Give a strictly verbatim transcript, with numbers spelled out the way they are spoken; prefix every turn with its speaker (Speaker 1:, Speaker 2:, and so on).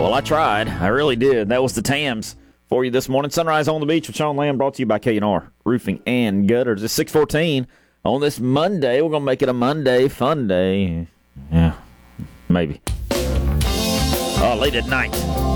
Speaker 1: Well, I tried. I really did. That was the Tams for you this morning. Sunrise on the Beach with Sean Lamb, brought to you by K and R Roofing and Gutters. It's six fourteen on this Monday. We're going to make it a Monday fun day. Yeah, maybe. Oh, late at night.